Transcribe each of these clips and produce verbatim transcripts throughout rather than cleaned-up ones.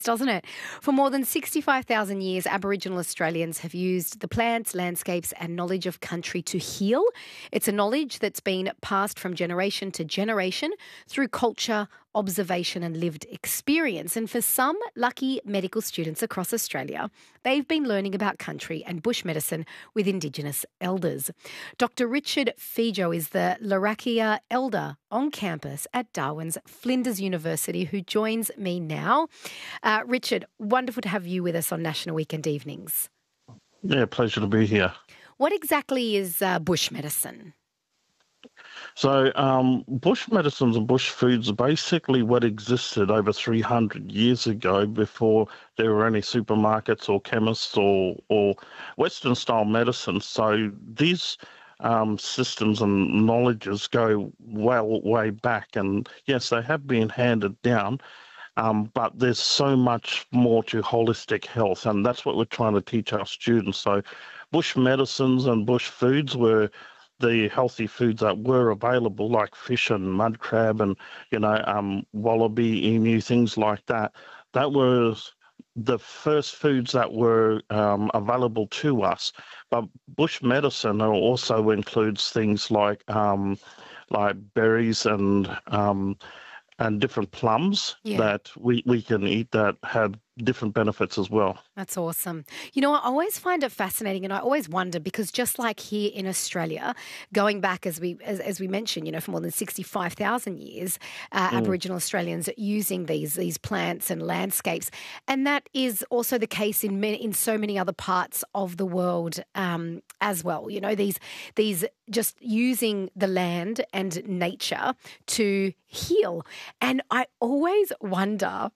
Doesn't it? For more than sixty-five thousand years, Aboriginal Australians have used the plants, landscapes and knowledge of country to heal. It's a knowledge that's been passed from generation to generation through culture, observation and lived experience. And for some lucky medical students across Australia, they've been learning about country and bush medicine with Indigenous elders. Doctor Richard Fijo is the Larrakia Elder on campus at Darwin's Flinders University, who joins me now. Uh, Richard, wonderful to have you with us on National Weekend Evenings. Yeah, pleasure to be here. What exactly is uh, bush medicine? So um, bush medicines and bush foods are basically what existed over three hundred years ago before there were any supermarkets or chemists or, or Western-style medicines. So these um, systems and knowledges go well way back. And yes, they have been handed down, um, but there's so much more to holistic health, and that's what we're trying to teach our students. So bush medicines and bush foods were the healthy foods that were available, like fish and mud crab and, you know, um, wallaby, emu, things like that. That was the first foods that were um, available to us. But bush medicine also includes things like um, like berries and um, and different plums Yeah. that we, we can eat that have different benefits as well. That's awesome. You know, I always find it fascinating, and I always wonder, because just like here in Australia, going back as we as, as we mentioned, you know, for more than sixty-five thousand years, uh, Mm. Aboriginal Australians using these these plants and landscapes, and that is also the case in many, in so many other parts of the world um, as well. You know, these these just using the land and nature to heal, and I always wonder,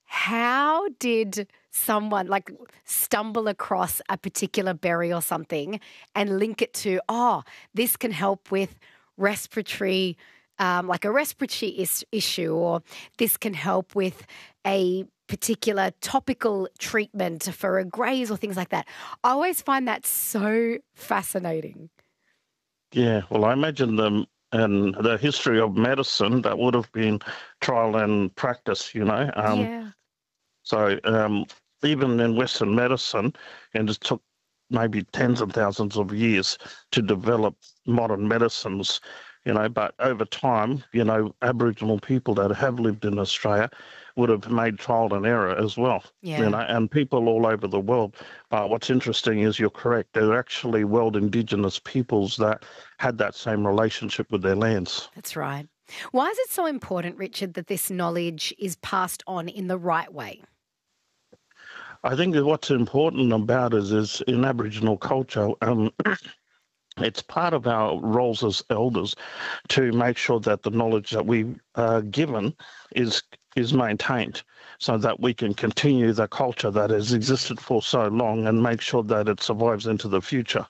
how did someone like stumble across a particular berry or something and link it to, oh, this can help with respiratory, um, like a respiratory is- issue, or this can help with a particular topical treatment for a graze or things like that. I always find that so fascinating. Yeah, well, I imagine them and the history of medicine, that would have been trial and practice, you know. Um, yeah. So um, even in Western medicine, and it took maybe tens of thousands of years to develop modern medicines, you know, but over time, you know, Aboriginal people that have lived in Australia would have made trial and error as well, Yeah. you know, and people all over the world. But what's interesting is you're correct. There are actually world Indigenous peoples that had that same relationship with their lands. That's right. Why is it so important, Richard, that this knowledge is passed on in the right way? I think that what's important about it is in Aboriginal culture, um, it's part of our roles as elders to make sure that the knowledge that we are given is is maintained, so that we can continue the culture that has existed for so long and make sure that it survives into the future.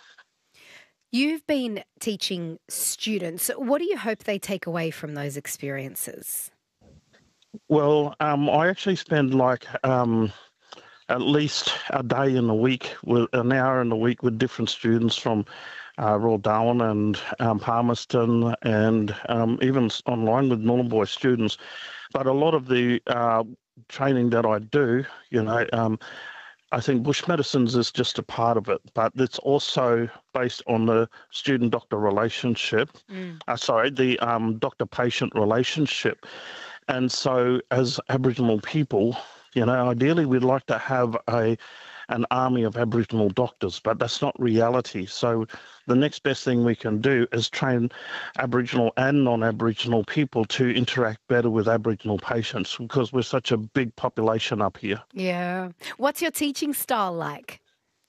You've been teaching students. What do you hope they take away from those experiences? Well, um, I actually spend like um, at least a day in a week, with an hour in a week with different students from uh, Royal Darwin and um, Palmerston, and um, even s- online with Nhulunbuy students. But a lot of the uh, training that I do, you know, um, I think bush medicines is just a part of it, but it's also based on the student-doctor relationship. Mm. Uh, sorry, the um, doctor-patient relationship. And so as Aboriginal people, you know, ideally we'd like to have a an army of Aboriginal doctors, but that's not reality. So the next best thing we can do is train Aboriginal and non-Aboriginal people to interact better with Aboriginal patients, because we're such a big population up here. Yeah. What's your teaching style like?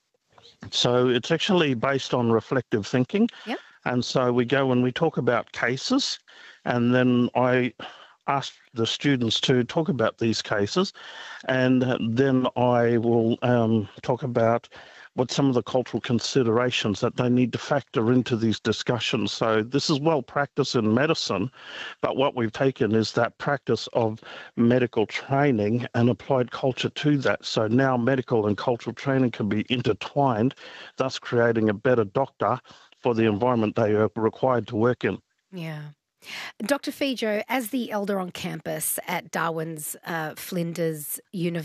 So it's actually based on reflective thinking. Yep. And so we go and we talk about cases, and then I ask the students to talk about these cases, and then I will um, talk about what some of the cultural considerations that they need to factor into these discussions. So this is well practiced in medicine, but what we've taken is that practice of medical training and applied culture to that. So now medical and cultural training can be intertwined, thus creating a better doctor for the environment they are required to work in. Yeah. Doctor Fijo, as the elder on campus at Darwin's uh, Flinders University,